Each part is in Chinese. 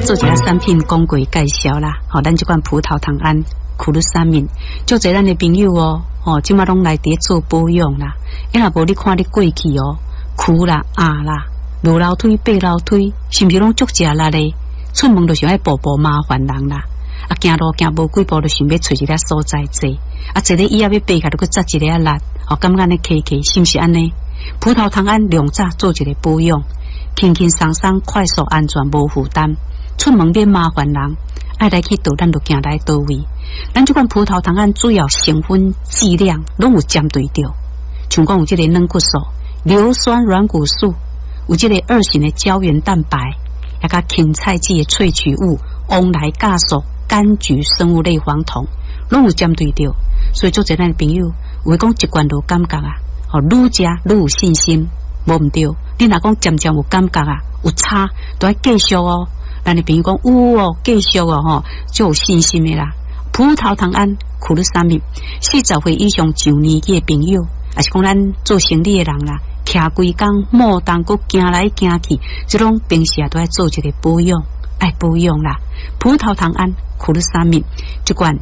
做一下产品讲过介绍啦，吼，咱这款葡萄糖胺苦鲁沙敏，就侪咱的朋友哦，即马拢来伫做保养啦。因若无你看你过去哦，苦啦、压啦、落楼梯、爬楼梯，是毋是拢足食力咧？出门就想爱步步麻烦人啦。啊，行路行无几步就想要找一个所在坐，啊，坐咧椅仔要爬起来，就搁扎一个力，哦，感觉安尼骑骑，是毋是安尼？葡萄糖胺两早做一个保养，轻轻松松、快速、安全、无负担，出门免麻烦人，爱来去倒，咱就行来倒位。咱这款葡萄糖胺主要成分剂量拢有针对着，像讲有这个软骨素、硫酸软骨素，有这个2型的胶原蛋白，也甲芹菜籽的萃取物、翁来酵素、柑橘生物类黄酮，拢有针对着。所以做侪咱朋友，有讲一罐就感觉啊，吼，愈食愈有信心，无毋对。你若讲渐渐有感觉啊，有差，都要继续哦。咱的朋友讲有哦，继续哦，吼，就有信心的啦。葡萄糖胺苦鲁沙敏，40岁以上上年纪的朋友，也是讲咱做生意的人啦，徛规工莫当搁行来行去，这种平时也都要做一个保养，爱保养啦。葡萄糖胺苦鲁沙敏一罐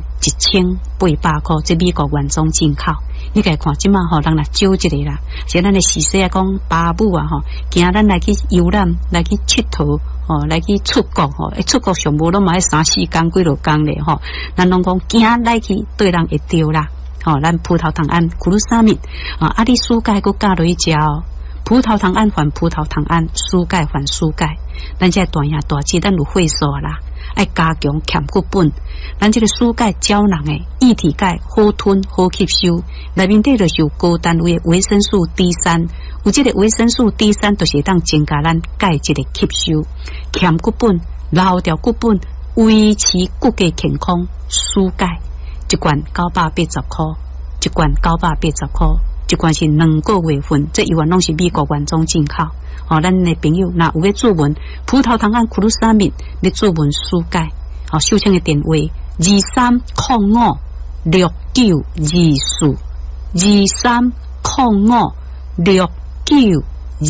1800块，这美国原装进口。你家看即马吼，人来少一个啦，像咱的时势啊，讲爸母啊吼，惊咱来去游览，来去佚佗。哦，来去出国吼，出国上无拢嘛3、4天几落工咧吼，咱拢讲惊来去对人会着啦。吼，咱葡萄糖胺苦鲁沙敏啊，你蔬钙佮加落去食哦。葡萄糖胺还葡萄糖胺，蔬钙还蔬钙。咱这大兄大姐，咱有血素啦，爱加强欠骨本。咱这个蔬钙胶囊诶，液体钙好吞好吸收，内面底就是有高单位的维生素 D3。有这个维生素 D3，就是当增加咱钙质的吸收，欠骨本、留掉骨本，维持骨骼健康。蔬钙一罐980块，一罐980块，一罐是2个月份，这一罐拢是美国原装进口。哦，咱的朋友若有要注文葡萄糖胺苦鲁沙敏，要注文蔬钙，哦，收听的电话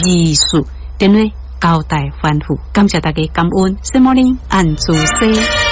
23056924，23056924，电话交代反复，感谢大家感恩，什么呢？按住西。